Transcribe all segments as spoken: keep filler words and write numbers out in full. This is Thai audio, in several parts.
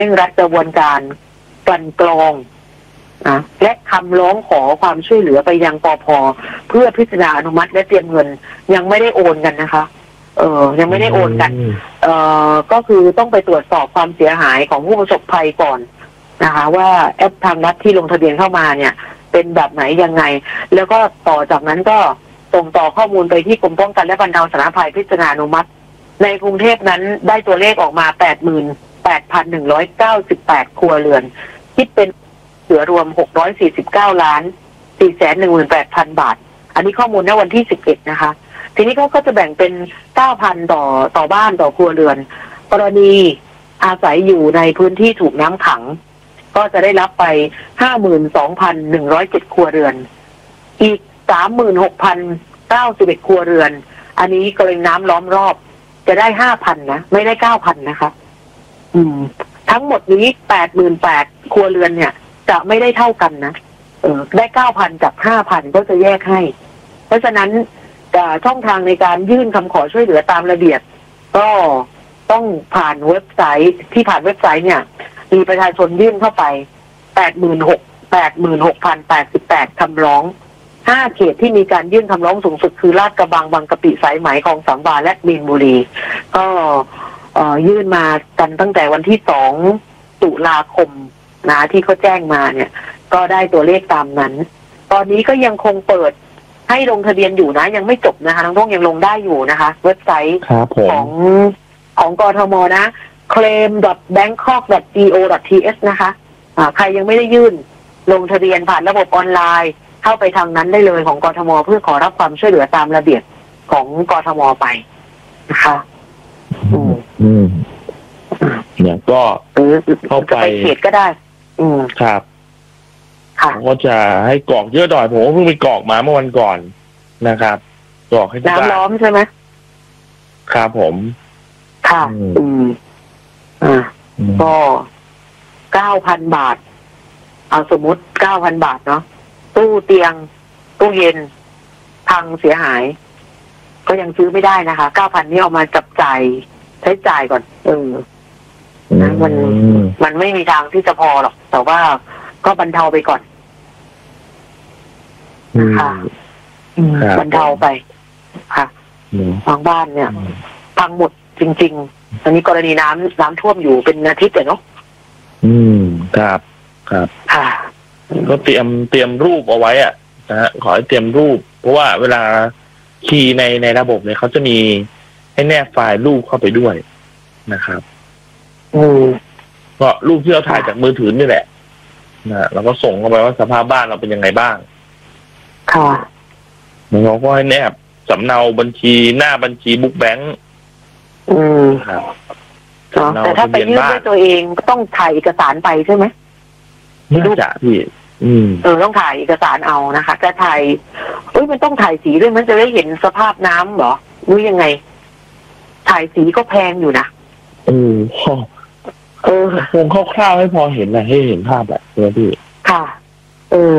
ร่งรัดกระบวนการกลั่นกรองนะและคำร้องขอความช่วยเหลือไปยังปภ.เพื่อพิจารณาอนุมัติและเตรียมเงินยังไม่ได้โอนกันนะคะเออยังไม่ได้โอนกันเอ่อก็คือต้องไปตรวจสอบความเสียหายของผู้ประสบภัยก่อนนะคะว่าแอปทางรัฐที่ลงทะเบียนเข้ามาเนี่ยเป็นแบบไหนยังไงแล้วก็ต่อจากนั้นก็ส่งต่อข้อมูลไปที่กรมป้องกันและบรรเทาสาธารณภัยพิจารณาอนุมัติในกรุงเทพนั้นได้ตัวเลขออกมา แปดหมื่นแปดพันหนึ่งร้อยเก้าสิบแปด ครัวเรือนคิดเป็นเหลือรวมหกร้อยสี่สิบเก้าล้านสี่แสนหนึ่งหมื่นแปดพัน บาทอันนี้ข้อมูลในวันที่สิบเอ็ดนะคะทีนี้เขาก็จะแบ่งเป็น เก้าพัน ต่อต่อบ้านต่อครัวเรือนกรณีอาศัยอยู่ในพื้นที่ถูกน้ำขังก็จะได้รับไป ห้าหมื่นสองพันหนึ่งร้อยเจ็ด ครัวเรือนอีก สามหมื่นหกพันเก้าสิบเอ็ด ครัวเรือนอันนี้กรณีน้ำล้อมรอบจะได้ ห้าพัน นะไม่ได้ เก้าพัน นะคะอืมทั้งหมดนี้ แปดหมื่นแปดพัน ครัวเรือนเนี่ยจะไม่ได้เท่ากันนะเออได้ เก้าพัน กับ ห้าพัน ก็จะแยกให้เพราะฉะนั้นช่องทางในการยื่นคำขอช่วยเหลือตามระเบียบก็ต้องผ่านเว็บไซต์ที่ผ่านเว็บไซต์เนี่ยมีประชาชนยื่นเข้าไป แปดหมื่นหกพันแปดสิบแปด คำร้องห้าเขตที่มีการยื่นคำร้องสูงสุดคือลาดกระบังบางกะปิสายไหมคลองสามวาและมีนบุรีก็ยื่นมากันตั้งแต่วันที่สองตุลาคมนะที่เขาแจ้งมาเนี่ยก็ได้ตัวเลขตามนั้นตอนนี้ก็ยังคงเปิดให้ลงทะเบียนอยู่นะยังไม่จบนะคะน้องท่องยังลงได้อยู่นะคะเว็บไซต์ของของกทมนะ เคลม ดอท แบงคอก ดอท จี โอ ดอท ที เอช นะคะอ่าใครยังไม่ได้ยื่นลงทะเบียนผ่านระบบออนไลน์เข้าไปทางนั้นได้เลยของกทมเพื่อขอรับความช่วยเหลือตามระเบียบของกทมไปนะคะอืมอืมเนี่ยก็เข้าไปเขตก็ได้อืมครับเขาก็จะให้กรอกเยอะหน่อยผมก็เพิ่งไปกรอกมาเมื่อวันก่อนนะครับกรอกให้ที่บ้านน้ำล้อมใช่ไหมครับผมค่ะอืมอ่าก็เก้าพันบาทเอาสมมุติเก้าพันบาทเนาะตู้เตียงตู้เย็นพังเสียหายก็ยังซื้อไม่ได้นะคะเก้าพันนี้เอามาจับจ่ายใช้จ่ายก่อนเออนะมันมันไม่มีทางที่จะพอหรอกแต่ว่าก็บรรเทาไปก่อนค่ะบรรเทาไปค่ะบางบ้านเนี่ยพังหมดจริงๆตอนนี้กรณีน้ำน้ำท่วมอยู่เป็นอาทิตย์เลยเนาะอืมครับครับค่ะก็เตรียมเตรียมรูปเอาไว้อ่ะนะฮะขอให้เตรียมรูปเพราะว่าเวลาคีย์ในในระบบเนี่ยเขาจะมีให้แนบไฟล์รูปเข้าไปด้วยนะครับอืมก็รูปที่เราถ่ายจากมือถือนี่แหละนะเราก็ส่งเข้าไปว่าสภาพบ้านเราเป็นยังไงบ้างค่ะแล้วเขาก็ให้แนบสำเนาบัญชีหน้าบัญชีบุ๊กแบงค์อืมครับแต่ถ้าไปยื่นด้วยตัวเองก็ต้องถ่ายเอกสารไปใช่ไหมน่าจะพี่อืมเออต้องถ่ายเอกสารเอานะคะจะถ่ายเอ้ยมันต้องถ่ายสีด้วยมันจะได้เห็นสภาพน้ำเหรอหรือยังไงถ่ายสีก็แพงอยู่นะเออเออคงคร่าวๆให้พอเห็นนะให้เห็นภาพแบบนี้พี่ค่ะเออ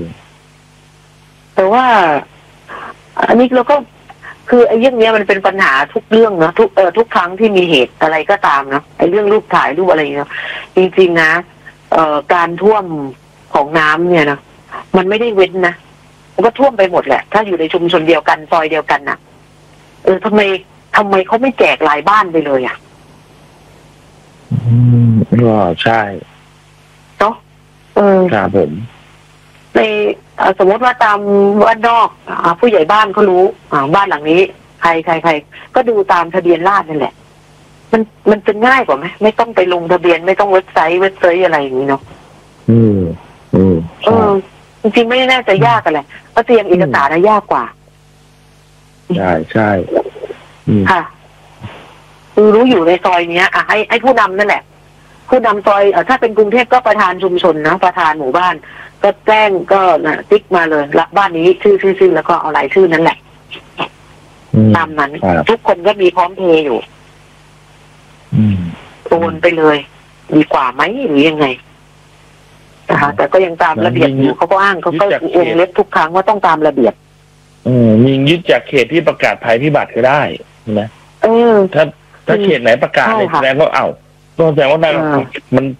แต่ว่าอันนี้เราก็คือไอ้เรื่องนี้มันเป็นปัญหาทุกเรื่องนะทุกเออทุกครั้งที่มีเหตุอะไรก็ตามนะไอ้เรื่องรูปถ่ายรูปอะไรเนาะจริงๆนะเอ่อการท่วมของน้ำเนี่ยนะมันไม่ได้เว้นนะมันก็ท่วมไปหมดแหละถ้าอยู่ในชุมชนเดียวกันซอยเดียวกันนะเออทำไมทำไมเขาไม่แจกรายบ้านไปเลยอ่ะอืมก็ใช่เนาะเออครับผมในสมมติว่าตามบ้านนอกผู้ใหญ่บ้านเขารู้บ้านหลังนี้ใครใครใครก็ดูตามทะเบียนราษฎร์นั่นแหละมันมันจะง่ายกว่าไหมไม่ต้องไปลงทะเบียนไม่ต้องเว็บไซต์เว็บไซต์อะไรอย่างนี้เนาะอืมอืมเออจริงๆไม่น่าจะยากอะไรเพราะเตรียมเอกสารยากกว่าใช่ใช่ค่ะคือรู้อยู่ในซอยเนี้ยอ่ะให้ให้ผู้นำนั่นแหละผู้นำซอยเออถ้าเป็นกรุงเทพก็ประธานชุมชนนะประธานหมู่บ้านก็แจ้งก็นะติ๊กมาเลยละบ้านนี้ชื่อชื่อชื่อแล้วก็เอารายชื่อนั้นแหละตามนั้นทุกคนก็มีพร้อมเพย์อยู่โอนไปเลยดีกว่าไหมหรือยังไงนะคะแต่ก็ยังตามระเบียบอยู่เขาก็อ้างเขาก็วงเล็บทุกครั้งว่าต้องตามระเบียบอืมยิงยึดจากเขตที่ประกาศภัยพิบัติก็ได้ใช่ไหมเออถ้าถ้าเขตไหนประกาศเนี่ยแสดงว่าเอ้าก็แสดงว่านั่นอ่ามัน